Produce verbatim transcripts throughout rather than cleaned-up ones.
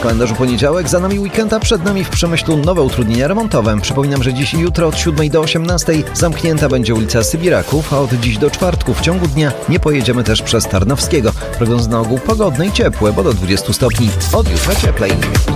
kalendarzu poniedziałek, za nami weekend, a przed nami w Przemyślu nowe utrudnienia remontowe. Przypominam, że dziś i jutro od siódmej do osiemnastej zamknięta będzie ulica Sybiraków, a od dziś do czwartku w ciągu dnia nie pojedziemy też przez Tarnowskiego. Prognozy na ogół pogodne i ciepłe, bo do dwudziestu stopni. Od jutra cieplej.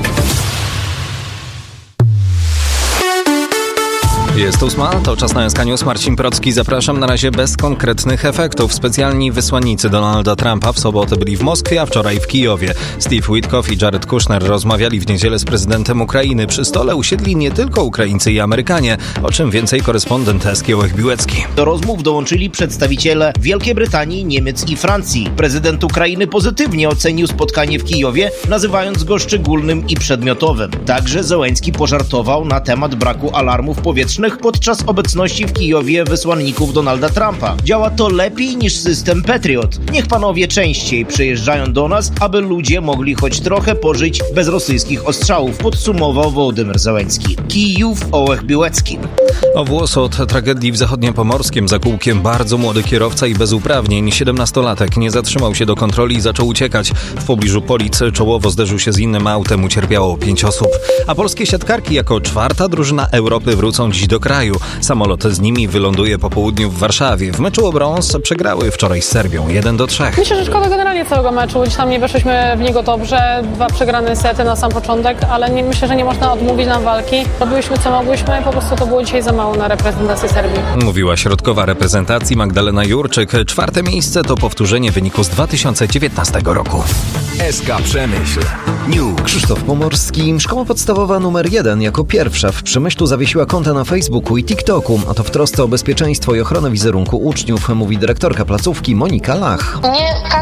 Jest ósma, to czas na S K News. Marcin Procki, zapraszam. Na razie bez konkretnych efektów. Specjalni wysłannicy Donalda Trumpa w sobotę byli w Moskwie, a wczoraj w Kijowie. Steve Witkoff i Jared Kushner rozmawiali w niedzielę z prezydentem Ukrainy. Przy stole usiedli nie tylko Ukraińcy i Amerykanie, o czym więcej korespondent S K Ołech-Biłecki. Do rozmów dołączyli przedstawiciele Wielkiej Brytanii, Niemiec i Francji. Prezydent Ukrainy pozytywnie ocenił spotkanie w Kijowie, nazywając go szczególnym i przedmiotowym. Także Zełenski pożartował na temat braku alarmów powietrznych podczas obecności w Kijowie wysłanników Donalda Trumpa. Działa to lepiej niż system Patriot. Niech panowie częściej przyjeżdżają do nas, aby ludzie mogli choć trochę pożyć bez rosyjskich ostrzałów, podsumował Wołodymyr Zełenski. Kijów, Ołech-Biłecki. O włos od tragedii w Zachodniopomorskiem. Za kółkiem bardzo młody kierowca i bez uprawnień. siedemnastolatek nie zatrzymał się do kontroli i zaczął uciekać. W pobliżu Polic czołowo zderzył się z innym autem. Ucierpiało pięć osób. A polskie siatkarki jako czwarta drużyna Europy wrócą dziś do kraju. Samolot z nimi wyląduje po południu w Warszawie. W meczu o brąz przegrały wczoraj z Serbią jeden do trzech. Myślę, że szkoda generalnie całego meczu. Gdzieś tam nie weszliśmy w niego dobrze. Dwa przegrane sety na sam początek, ale nie, myślę, że nie można odmówić nam walki. Robiłyśmy co mogłyśmy, po prostu to było dzisiaj za mało na reprezentację Serbii. Mówiła środkowa reprezentacji Magdalena Jurczyk. Czwarte miejsce to powtórzenie wyniku z dwa tysiące dziewiętnastego roku. S K Przemyśl. News. Krzysztof Pomorski. Szkoła podstawowa numer jeden jako pierwsza w Przemyślu zawiesiła konta na Facebooku i TikToku. A to w trosce o bezpieczeństwo i ochronę wizerunku uczniów, mówi dyrektorka placówki Monika Lach. Nie